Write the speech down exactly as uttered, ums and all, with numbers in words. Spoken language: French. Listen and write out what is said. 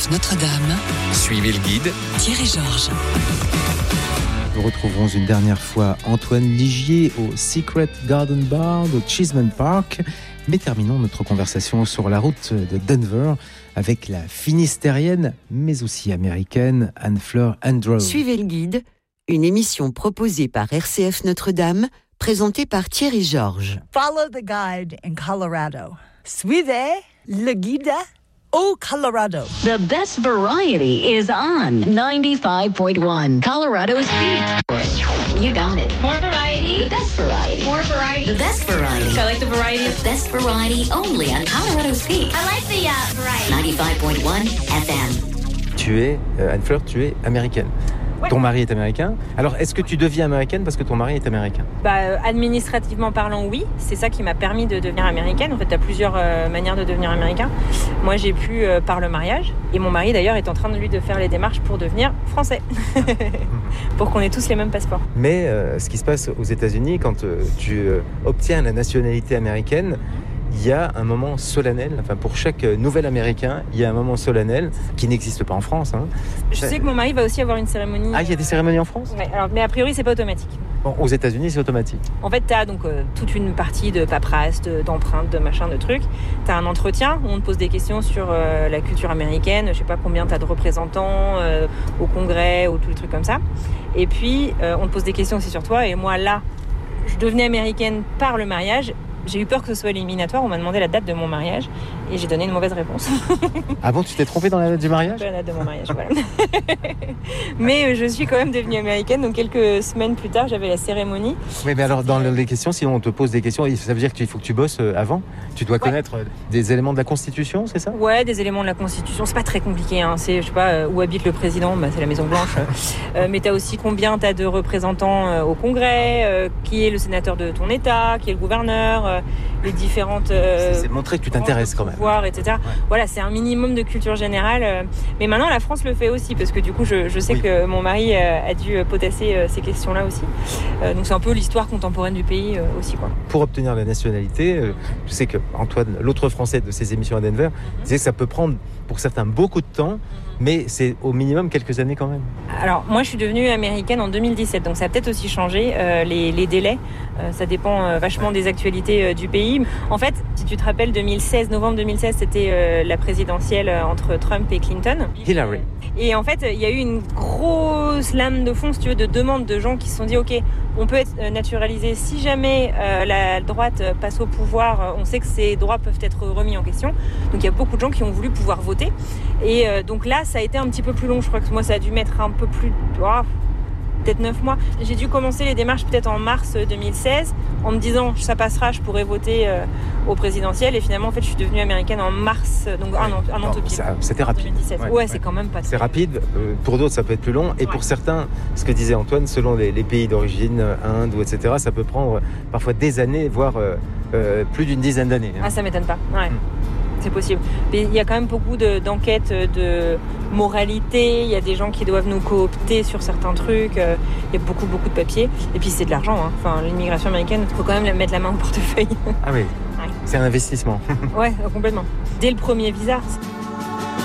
F Notre-Dame. Suivez le guide. Thierry Georges. Nous retrouverons une dernière fois Antoine Ligier au Secret Garden Bar de Cheeseman Park. Mais terminons notre conversation sur la route de Denver avec la finistérienne, mais aussi américaine, Anne-Fleur Andrew. Suivez le guide, une émission proposée par R C F Notre-Dame, présentée par Thierry Georges. Follow the guide in Colorado. Suivez le guide au Colorado. The best variety is on ninety-five point one Colorado's beat. You got it. More variety. The best variety. More variety. The best variety. So I like the variety. The best variety only on Colorado's Peak. I like the uh, variety. ninety-five point one F M. Tu es, euh, Anne-Fleur, tu es américaine. Ouais. Ton mari est américain. Alors, est-ce que tu deviens américaine parce que ton mari est américain ? Bah, euh, administrativement parlant, oui. C'est ça qui m'a permis de devenir américaine. En fait, tu as plusieurs euh, manières de devenir américain. Moi, j'ai pu euh, par le mariage. Et mon mari, d'ailleurs, est en train de lui de faire les démarches pour devenir français. Pour qu'on ait tous les mêmes passeports. Mais euh, ce qui se passe aux États-Unis, quand euh, tu euh, obtiens la nationalité américaine, il y a un moment solennel, enfin pour chaque nouvel Américain, il y a un moment solennel qui n'existe pas en France. Hein. Je sais que mon mari va aussi avoir une cérémonie. Ah, il y a des cérémonies en France ? Ouais, alors, mais a priori, c'est pas automatique. Bon, aux États-Unis, c'est automatique. En fait, tu as donc euh, toute une partie de paperasse, de, d'empreintes, de machin, de trucs. Tu as un entretien où on te pose des questions sur euh, la culture américaine. Je sais pas combien tu as de représentants euh, au congrès ou tous les trucs comme ça. Et puis, euh, on te pose des questions aussi sur toi. Et moi, là, je devenais américaine par le mariage. J'ai eu peur que ce soit éliminatoire. On m'a demandé la date de mon mariage et j'ai donné une mauvaise réponse. Ah bon, tu t'es trompée dans la date du mariage ? La date de mon mariage, voilà. Mais je suis quand même devenue américaine. Donc quelques semaines plus tard, j'avais la cérémonie. Oui, mais alors dans les questions, si on te pose des questions, ça veut dire qu'il faut que tu bosses avant ? Tu dois ouais. connaître des éléments de la Constitution, c'est ça ? Ouais, des éléments de la Constitution. C'est pas très compliqué. Hein. C'est, je sais pas, où habite le président, bah, c'est la Maison Blanche. euh, mais tu as aussi combien tu as de représentants euh, au Congrès, euh, qui est le sénateur de ton État, qui est le gouverneur. Euh, les différentes euh, c'est, c'est montrer que tu t'intéresses quand même pouvoirs, et cetera. Ouais. Voilà, c'est un minimum de culture générale euh, mais maintenant la France le fait aussi parce que du coup je, je sais oui. que mon mari euh, a dû potasser euh, ces questions là aussi euh, donc c'est un peu l'histoire contemporaine du pays euh, aussi quoi. Pour obtenir la nationalité euh, je sais que Antoine, l'autre français de ses émissions à Denver, mm-hmm. disait que ça peut prendre pour certains beaucoup de temps, mais c'est au minimum quelques années quand même. Alors moi je suis devenue américaine en deux mille dix-sept, donc ça a peut-être aussi changé euh, les, les délais, euh, ça dépend euh, vachement des actualités euh, du pays. En fait, si tu te rappelles, deux mille seize, novembre deux mille seize, c'était euh, la présidentielle entre Trump et Clinton. Hillary. Et en fait, il y a eu une grosse lame de fond, si tu veux, de demandes de gens qui se sont dit, ok, on peut être naturalisé si jamais euh, la droite passe au pouvoir, on sait que ces droits peuvent être remis en question. Donc il y a beaucoup de gens qui ont voulu pouvoir voter. Et euh, donc là, ça a été un petit peu plus long. Je crois que moi, ça a dû mettre un peu plus... Oh, peut-être neuf mois. J'ai dû commencer les démarches peut-être en mars deux mille seize en me disant ça passera, je pourrai voter euh, au présidentiel. Et finalement, en fait, je suis devenue américaine en mars, donc un an, un an tout pile. C'était rapide. deux mille dix-sept. Ouais, ouais, ouais, c'est quand même pas très... C'est rapide. Euh, pour d'autres, ça peut être plus long. Et ouais. pour certains, ce que disait Antoine, selon les, les pays d'origine, Inde ou et cetera, ça peut prendre parfois des années, voire euh, euh, plus d'une dizaine d'années. Ah, ça m'étonne pas. Ouais. Hum. C'est possible. Mais il y a quand même beaucoup de, d'enquêtes de moralité. Il y a des gens qui doivent nous coopter sur certains trucs. Il y a beaucoup, beaucoup de papiers. Et puis, c'est de l'argent. Hein. Enfin, l'immigration américaine, il faut quand même mettre la main au portefeuille. Ah oui, ouais. C'est un investissement. Ouais, complètement. Dès le premier visa.